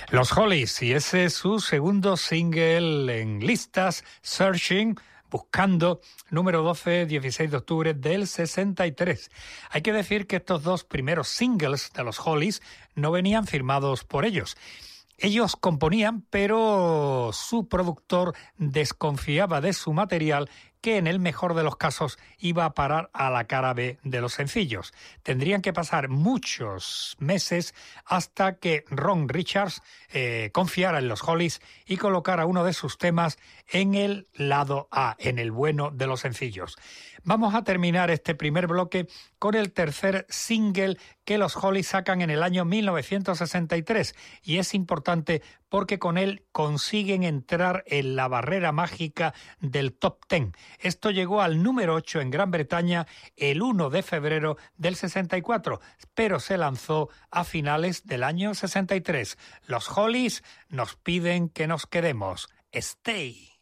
Los Hollies, y ese es su segundo single en listas, Searching, buscando, número 12, 16 de octubre del 63. Hay que decir que estos dos primeros singles de los Hollies no venían firmados por ellos. Ellos componían, pero su productor desconfiaba de su material, que en el mejor de los casos iba a parar a la cara B de los sencillos. Tendrían que pasar muchos meses hasta que Ron Richards confiara en los Hollies y colocara uno de sus temas en el lado A, en el bueno de los sencillos. Vamos a terminar este primer bloque con el tercer single que los Hollies sacan en el año 1963, y es importante porque con él consiguen entrar en la barrera mágica del Top 10. Esto llegó al número 8 en Gran Bretaña el 1 de febrero del 64, pero se lanzó a finales del año 63. Los Hollies nos piden que nos quedemos. Stay.